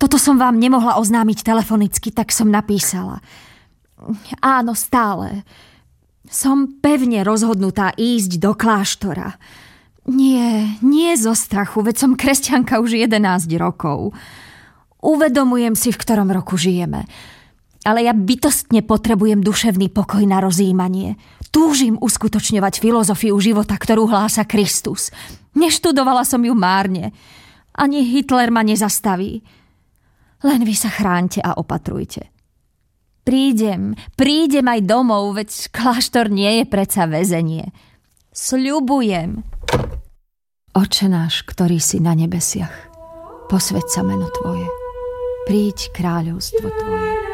Toto som vám nemohla oznámiť telefonicky, tak som napísala. Áno, stále. Som pevne rozhodnutá ísť do kláštora. Nie zo strachu, veď som kresťanka už 11 rokov. Uvedomujem si, v ktorom roku žijeme. Ale ja bytostne potrebujem duševný pokoj na rozjímanie. Túžim uskutočňovať filozofiu života, ktorú hlása Kristus. Neštudovala som ju márne. Ani Hitler ma nezastaví. Len vy sa chráňte a opatrujte. Prídem aj domov, veď kláštor nie je predsa väzenie. Sľubujem. Oče náš, ktorý si na nebesiach, posväť sa meno Tvoje. Príď kráľovstvo Tvoje.